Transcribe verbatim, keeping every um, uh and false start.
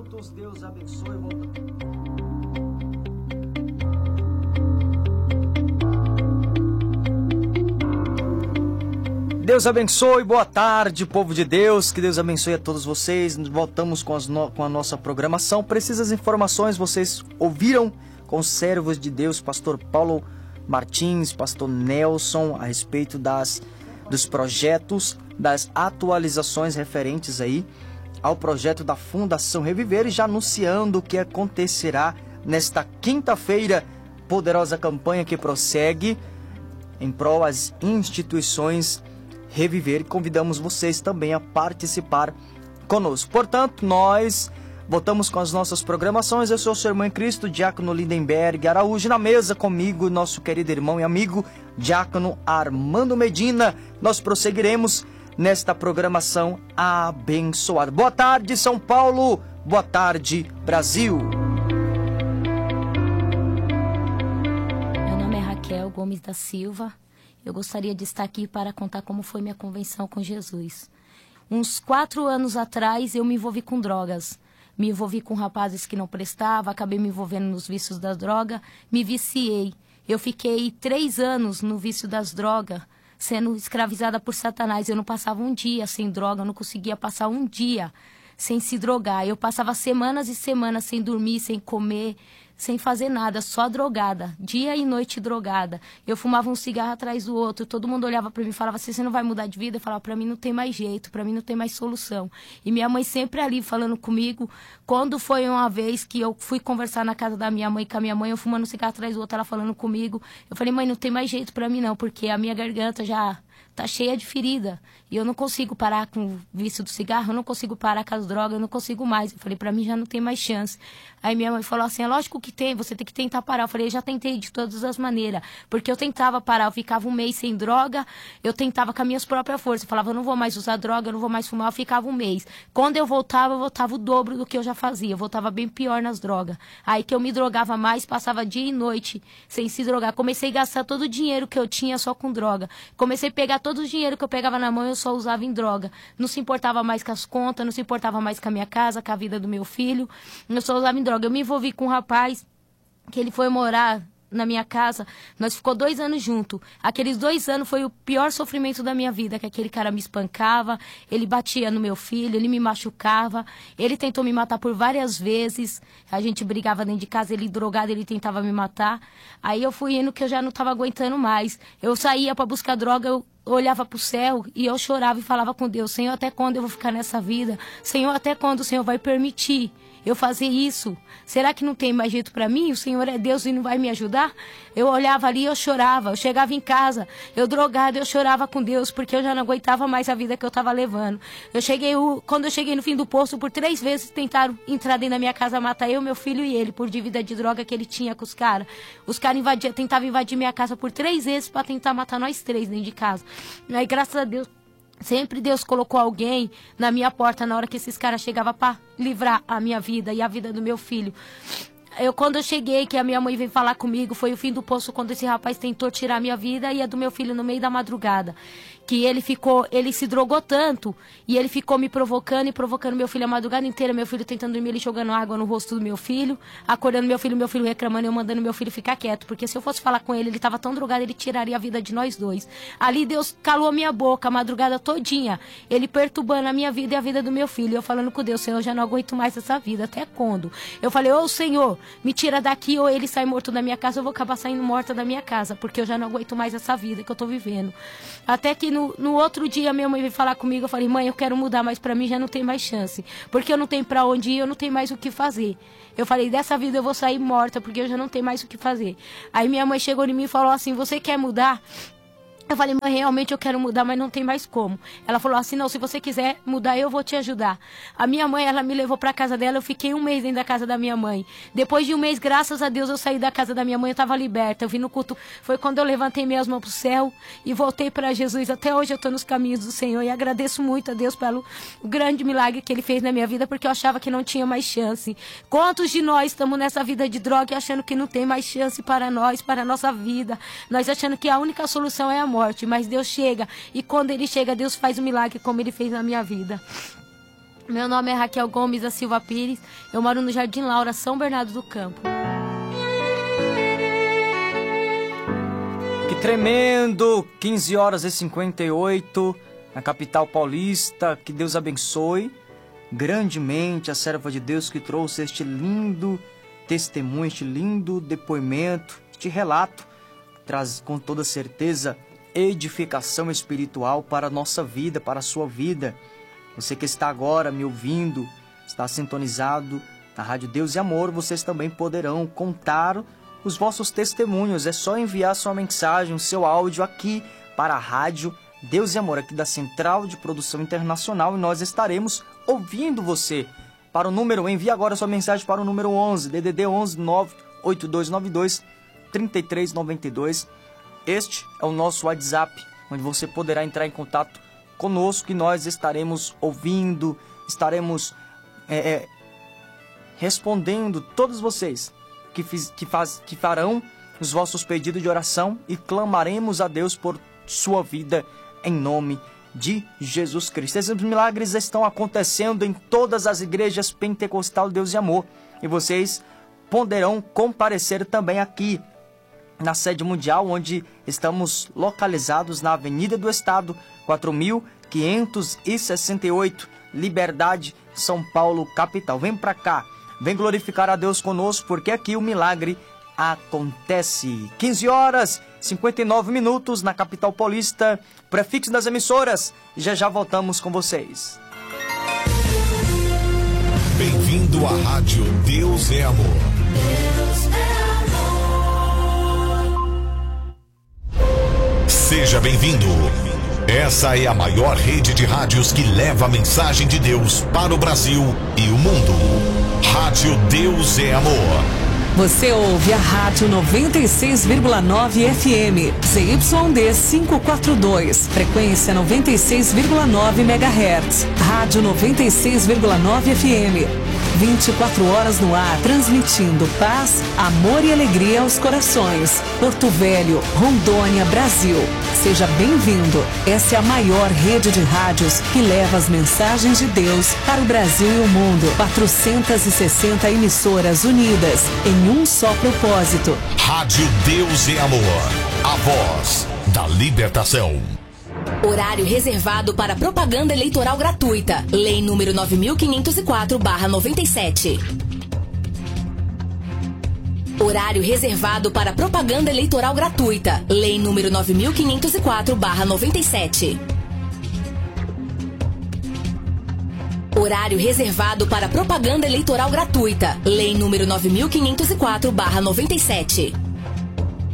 juntos. Deus abençoe. Deus abençoe, boa tarde, povo de Deus, que Deus abençoe a todos vocês. Voltamos com, as no... com a nossa programação. Precisas informações, vocês ouviram com os servos de Deus, pastor Paulo Martins, pastor Nelson, a respeito das, dos projetos, das atualizações referentes aí ao projeto da Fundação Reviver, e já anunciando o que acontecerá nesta quinta-feira, poderosa campanha que prossegue em prol às instituições Reviver. Convidamos vocês também a participar conosco. Portanto, nós voltamos com as nossas programações. Eu sou o seu irmão em Cristo, Diácono Lindenberg Araújo, na mesa comigo, nosso querido irmão e amigo, Diácono Armando Medina. Nós prosseguiremos nesta programação abençoada. Boa tarde, São Paulo. Boa tarde, Brasil. Meu nome é Raquel Gomes da Silva. Eu gostaria de estar aqui para contar como foi minha convenção com Jesus. Uns quatro anos atrás, eu me envolvi com drogas. Me envolvi com rapazes que não prestavam, acabei me envolvendo nos vícios da droga, me viciei. Eu fiquei três anos no vício das drogas, sendo escravizada por Satanás. Eu não passava um dia sem droga, eu não conseguia passar um dia sem se drogar. Eu passava semanas e semanas sem dormir, sem comer, sem fazer nada, só drogada, dia e noite drogada. Eu fumava um cigarro atrás do outro, todo mundo olhava para mim e falava assim, você não vai mudar de vida? Eu falava, para mim não tem mais jeito, para mim não tem mais solução. E minha mãe sempre ali falando comigo. Quando foi uma vez que eu fui conversar na casa da minha mãe com a minha mãe, eu fumando um cigarro atrás do outro, ela falando comigo, eu falei, mãe, não tem mais jeito para mim não, porque a minha garganta já tá cheia de ferida, e eu não consigo parar com o vício do cigarro, eu não consigo parar com as drogas, eu não consigo mais. Eu falei, pra mim já não tem mais chance. Aí minha mãe falou assim, é lógico que tem, você tem que tentar parar. Eu falei, eu já tentei de todas as maneiras, porque eu tentava parar, eu ficava um mês sem droga, eu tentava com as minhas próprias forças, eu falava, eu não vou mais usar droga, eu não vou mais fumar, eu ficava um mês. Quando eu voltava, eu voltava o dobro do que eu já fazia, eu voltava bem pior nas drogas. Aí que eu me drogava mais, passava dia e noite sem se drogar. Comecei a gastar todo o dinheiro que eu tinha só com droga. Comecei a pegar todo o dinheiro que eu pegava na mão, eu só usava em droga. Não se importava mais com as contas, não se importava mais com a minha casa, com a vida do meu filho. Eu só usava em droga. Eu me envolvi com um rapaz que ele foi morar na minha casa, nós ficou dois anos juntos. Aqueles dois anos foi o pior sofrimento da minha vida, que aquele cara me espancava, ele batia no meu filho, ele me machucava, ele tentou me matar por várias vezes, a gente brigava dentro de casa, ele drogado, ele tentava me matar. Aí eu fui indo que eu já não estava aguentando mais. Eu saía para buscar droga, eu olhava para o céu e eu chorava e falava com Deus, Senhor, até quando eu vou ficar nessa vida? Senhor, até quando o Senhor vai permitir eu fazer isso? Será que não tem mais jeito para mim? O Senhor é Deus e não vai me ajudar? Eu olhava ali e eu chorava. Eu chegava em casa, eu drogada, eu chorava com Deus, porque eu já não aguentava mais a vida que eu estava levando. Eu cheguei, quando eu cheguei no fim do poço, por três vezes tentaram entrar dentro da minha casa, matar eu, meu filho e ele, por dívida de droga que ele tinha com os caras. Os caras invadiam, tentavam invadir minha casa por três vezes para tentar matar nós três dentro de casa. Aí, graças a Deus, sempre Deus colocou alguém na minha porta na hora que esses caras chegavam para livrar a minha vida e a vida do meu filho. Eu, quando eu cheguei, que a minha mãe veio falar comigo, foi o fim do poço quando esse rapaz tentou tirar a minha vida e a do meu filho no meio da madrugada. Que ele ficou, ele se drogou tanto e ele ficou me provocando e provocando meu filho a madrugada inteira. Meu filho tentando dormir, ele jogando água no rosto do meu filho, acordando meu filho, meu filho reclamando, eu mandando meu filho ficar quieto. Porque se eu fosse falar com ele, ele estava tão drogado, ele tiraria a vida de nós dois. Ali Deus calou a minha boca a madrugada todinha, ele perturbando a minha vida e a vida do meu filho. Eu falando com Deus, Senhor, eu já não aguento mais essa vida, até quando? Eu falei, ô Senhor, me tira daqui ou ele sai morto da minha casa, eu vou acabar saindo morta da minha casa, porque eu já não aguento mais essa vida que eu tô vivendo. Até que no, no outro dia minha mãe veio falar comigo, eu falei, mãe, eu quero mudar, mas pra mim já não tem mais chance, porque eu não tenho pra onde ir, eu não tenho mais o que fazer. Eu falei, dessa vida eu vou sair morta, porque eu já não tenho mais o que fazer. Aí minha mãe chegou em mim e falou assim, você quer mudar? Eu falei, mãe, realmente eu quero mudar, mas não tem mais como. Ela falou assim, não, se você quiser mudar, eu vou te ajudar. A minha mãe, ela me levou pra casa dela, eu fiquei um mês dentro da casa da minha mãe. Depois de um mês, graças a Deus, eu saí da casa da minha mãe, eu tava liberta. Eu vim no culto, foi quando eu levantei minhas mãos pro céu e voltei pra Jesus. Até hoje eu tô nos caminhos do Senhor e agradeço muito a Deus pelo grande milagre que Ele fez na minha vida, porque eu achava que não tinha mais chance. Quantos de nós estamos nessa vida de droga e achando que não tem mais chance para nós, para a nossa vida? Nós achando que a única solução é a morte. Mas Deus chega, e quando Ele chega, Deus faz um milagre como Ele fez na minha vida. Meu nome é Raquel Gomes da Silva Pires. Eu moro no Jardim Laura, São Bernardo do Campo. Que tremendo! quinze horas e cinquenta e oito na capital paulista. Que Deus abençoe grandemente a serva de Deus que trouxe este lindo testemunho, este lindo depoimento, este relato. Traz com toda certeza edificação espiritual para a nossa vida, para a sua vida. Você que está agora me ouvindo, está sintonizado na Rádio Deus e Amor, vocês também poderão contar os vossos testemunhos. É só enviar sua mensagem, o seu áudio aqui para a Rádio Deus e Amor, aqui da Central de Produção Internacional, e nós estaremos ouvindo você. Para o número, envie agora sua mensagem para o número onze, D D D onze nove oito dois nove dois três três nove dois. Este é o nosso WhatsApp, onde você poderá entrar em contato conosco e nós estaremos ouvindo, estaremos é, é, respondendo todos vocês que, fiz, que, faz, que farão os vossos pedidos de oração, e clamaremos a Deus por sua vida em nome de Jesus Cristo. Esses milagres estão acontecendo em todas as igrejas pentecostal Deus e Amor, e vocês poderão comparecer também aqui na sede mundial, onde estamos localizados na Avenida do Estado, quatro mil quinhentos e sessenta e oito, Liberdade, São Paulo, capital. Vem pra cá, vem glorificar a Deus conosco, porque aqui o milagre acontece. quinze horas e cinquenta e nove minutos na capital paulista, prefixo das emissoras. Já já voltamos com vocês. Bem-vindo à Rádio Deus é Amor. Deus é Seja bem-vindo. Essa é a maior rede de rádios que leva a mensagem de Deus para o Brasil e o mundo. Rádio Deus é Amor. Você ouve a Rádio noventa e seis vírgula nove F M, Z Y D quinhentos e quarenta e dois, frequência noventa e seis vírgula nove megahertz. Rádio noventa e seis vírgula nove F M, vinte e quatro horas no ar, transmitindo paz, amor e alegria aos corações. Porto Velho, Rondônia, Brasil. Seja bem-vindo. Essa é a maior rede de rádios que leva as mensagens de Deus para o Brasil e o mundo. quatrocentas e sessenta emissoras unidas em um só propósito. Rádio Deus e Amor, a voz da libertação. Horário reservado para propaganda eleitoral gratuita. Lei número nove mil quinhentos e quatro barra noventa e sete. Horário reservado para propaganda eleitoral gratuita. Lei número nove mil quinhentos e quatro barra noventa e sete. Horário reservado para propaganda eleitoral gratuita. Lei número nove mil quinhentos e quatro barra noventa e sete.